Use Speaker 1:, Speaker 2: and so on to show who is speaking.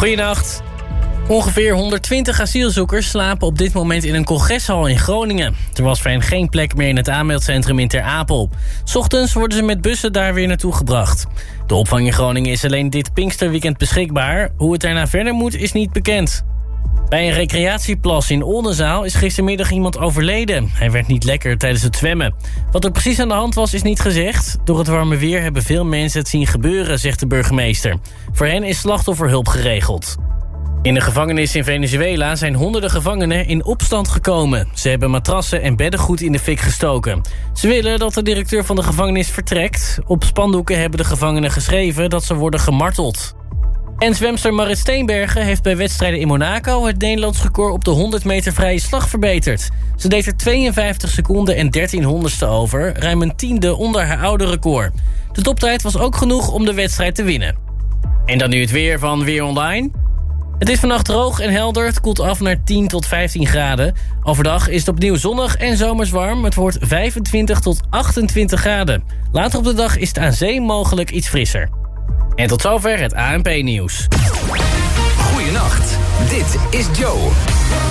Speaker 1: Goedenacht. Ongeveer 120 asielzoekers slapen op dit moment in een congreshal in Groningen. Er was voor hen geen plek meer in het aanmeldcentrum in Ter Apel. 's Ochtends worden ze met bussen daar weer naartoe gebracht. De opvang in Groningen is alleen dit Pinksterweekend beschikbaar. Hoe het daarna verder moet is niet bekend. Bij een recreatieplas in Oldenzaal is gistermiddag iemand overleden. Hij werd niet lekker tijdens het zwemmen. Wat er precies aan de hand was, is niet gezegd. Door het warme weer hebben veel mensen het zien gebeuren, zegt de burgemeester. Voor hen is slachtofferhulp geregeld. In de gevangenis in Venezuela zijn honderden gevangenen in opstand gekomen. Ze hebben matrassen en beddengoed in de fik gestoken. Ze willen dat de directeur van de gevangenis vertrekt. Op spandoeken hebben de gevangenen geschreven dat ze worden gemarteld. En zwemster Marit Steenbergen heeft bij wedstrijden in Monaco het Nederlands record op de 100 meter vrije slag verbeterd. Ze deed er 52 seconden en 13 honderdste over, ruim een tiende onder haar oude record. De toptijd was ook genoeg om de wedstrijd te winnen. En dan nu het weer van Weer Online. Het is vannacht droog en helder, het koelt af naar 10 tot 15 graden. Overdag is het opnieuw zonnig en zomers warm. Het wordt 25 tot 28 graden. Later op de dag is het aan zee mogelijk iets frisser. En tot zover het ANP-nieuws.
Speaker 2: Goedenacht, dit is Joe.